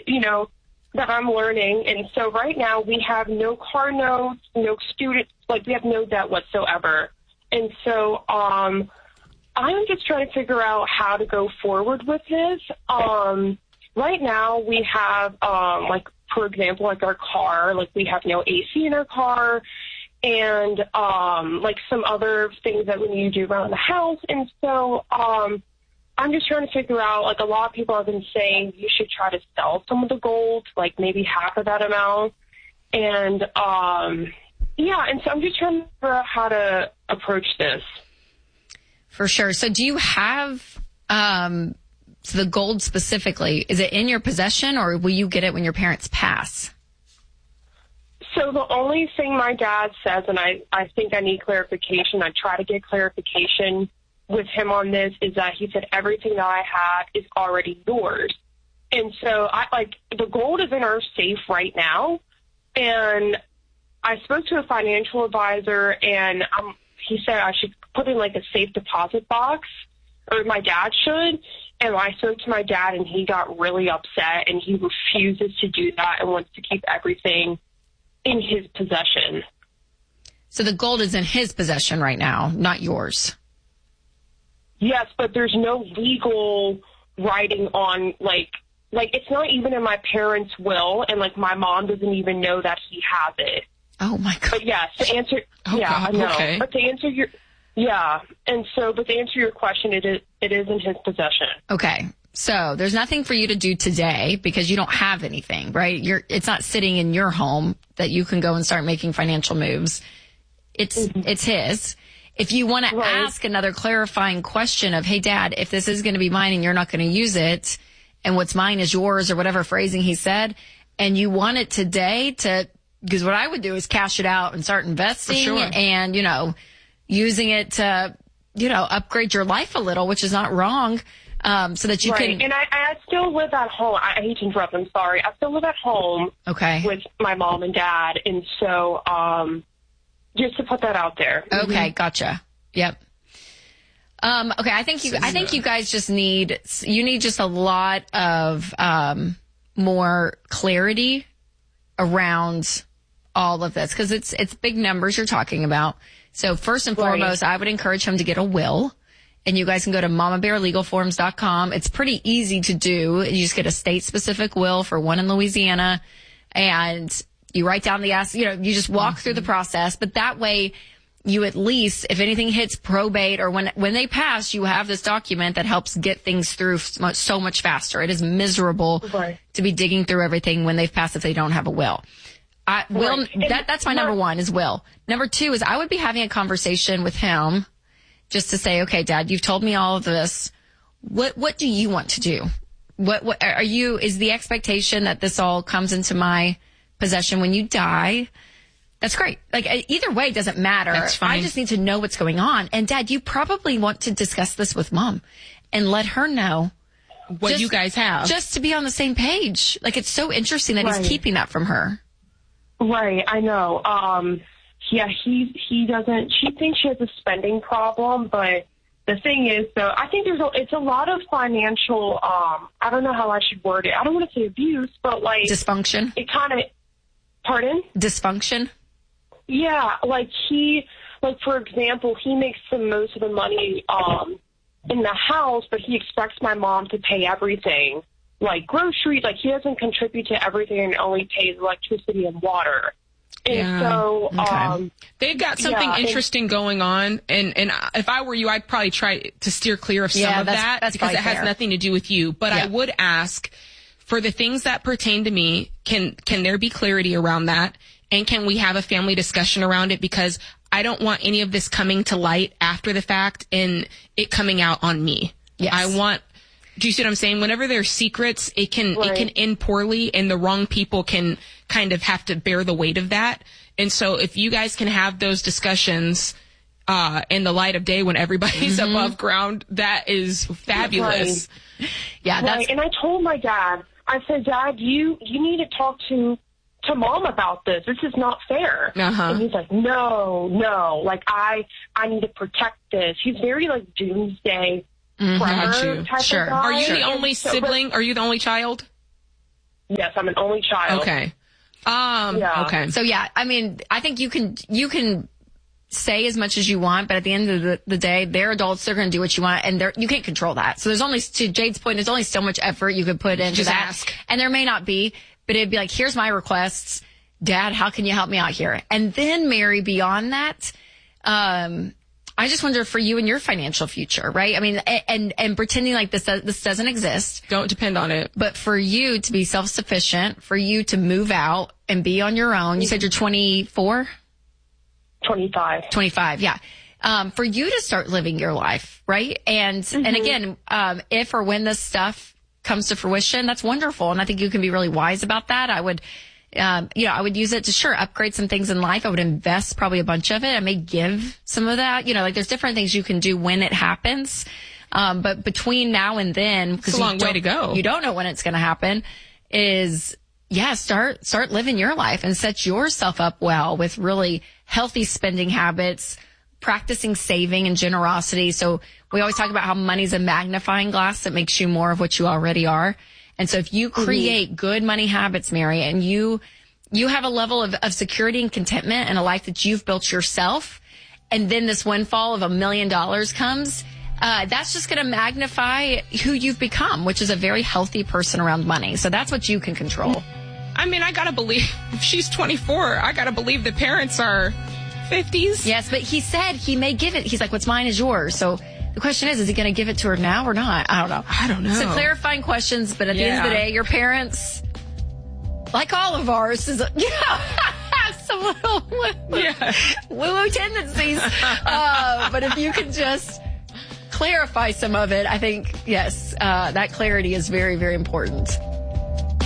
that I'm learning. And so right now we have no car notes, no student, we have no debt whatsoever. And so I'm just trying to figure out how to go forward with this. Right now we have, for example, our car, we have no AC in our car and, some other things that we need to do around the house. And so, I'm just trying to figure out, a lot of people have been saying you should try to sell some of the gold, maybe half of that amount. And, and so I'm just trying to figure out how to approach this. For sure. So do you have the gold specifically? Is it in your possession or will you get it when your parents pass? So the only thing my dad says, and I think I need clarification, I try to get clarification with him on this, is that he said everything that I have is already yours. And so the gold is in our safe right now. And I spoke to a financial advisor and he said I should put in a safe deposit box, or my dad should. And I spoke to my dad and he got really upset and he refuses to do that and wants to keep everything in his possession. So the gold is in his possession right now, not yours. Yes, but there's no legal writing on, it's not even in my parents' will, and, my mom doesn't even know that he has it. Oh, my God. But, yes, to answer, I know. Okay. But to answer your, but to answer your question, it is in his possession. Okay. So there's nothing for you to do today because you don't have anything, right? It's not sitting in your home that you can go and start making financial moves. It's his. If you want to ask another clarifying question of, hey, Dad, if this is going to be mine and you're not going to use it and what's mine is yours or whatever phrasing he said, and you want it today because what I would do is cash it out and start investing and, using it to, upgrade your life a little, which is not wrong, so that you can. And I still live at home. I hate to interrupt. I'm sorry. I still live at home with my mom and dad. And so, just to put that out there. Okay, gotcha. Yep. Okay, I think you guys just need just a lot of more clarity around all of this because it's big numbers you're talking about. So first and foremost, I would encourage him to get a will. And you guys can go to mamabearlegalforms.com. It's pretty easy to do. You just get a state-specific will for one in Louisiana, and you write down the you just walk through the process. But that way, you at least, if anything hits probate or when they pass, you have this document that helps get things through so much faster. It is miserable to be digging through everything when they've passed if they don't have a will. That's my number one is will. Number two is I would be having a conversation with him just to say, okay, Dad, you've told me all of this. What do you want to do? What is the expectation that this all comes into my possession when you die? That's great. Either way, it doesn't matter. That's fine. I just need to know what's going on. And Dad, you probably want to discuss this with Mom and let her know what you guys have. Just to be on the same page. It's so interesting that he's keeping that from her. Right, I know. He doesn't, she thinks she has a spending problem, but the thing is, though, I think it's a lot of financial, I don't know how I should word it. I don't want to say abuse, but dysfunction? It kind of, pardon? Dysfunction? Yeah, for example, he makes the most of the money, in the house, but he expects my mom to pay everything. Groceries, he doesn't contribute to everything and only pays electricity and water. And so, they've got something interesting going on. And if I were you, I'd probably try to steer clear of some of that because it has nothing to do with you. But I would ask for the things that pertain to me. Can there be clarity around that? And can we have a family discussion around it? Because I don't want any of this coming to light after the fact and it coming out on me. Yes. Do you see what I'm saying? Whenever there's secrets, it can end poorly and the wrong people can kind of have to bear the weight of that. And so if you guys can have those discussions, in the light of day when everybody's above ground, that is fabulous. Right. Yeah. And I told my dad, I said, Dad, you need to talk to Mom about this. This is not fair. And he's like, no, I need to protect this. He's very doomsday. Sure. Are you the only sibling? Are you the only child? Yes, I'm an only child. Okay. Okay. So yeah, I mean, I think you can say as much as you want, but at the end of the day, they're adults. They're going to do what you want, and you can't control that. So there's only, to Jade's point, there's only so much effort you could put into just that. Ask. And there may not be, but it'd be like, here's my requests. Dad, how can you help me out here? And then Mary, beyond that, I just wonder for you and your financial future, right? I mean, and pretending like this doesn't exist. Don't depend on it. But for you to be self-sufficient, for you to move out and be on your own. You said you're 24? 25, yeah. For you to start living your life, right? And again, if or when this stuff comes to fruition, that's wonderful. And I think you can be really wise about that. I would, I would use it to upgrade some things in life. I would invest probably a bunch of it. I may give some of that, like there's different things you can do when it happens. But between now and then, because it's a long way to go. You don't know when it's going to happen start living your life and set yourself up well with really healthy spending habits, practicing saving and generosity. So we always talk about how money's a magnifying glass that makes you more of what you already are. And so if you create good money habits, Mary, and you have a level of security and contentment and a life that you've built yourself, and then this windfall of $1 million comes, that's just going to magnify who you've become, which is a very healthy person around money. So that's what you can control. I mean, I got to believe if she's 24, I got to believe the parents are 50s. Yes, but he said he may give it. He's like, what's mine is yours. So the question is he going to give it to her now or not? I don't know. So clarifying questions, but at the end of the day, your parents, like all of ours, have some little woo-woo tendencies. But if you can just clarify some of it, I think, yes, that clarity is very, very important.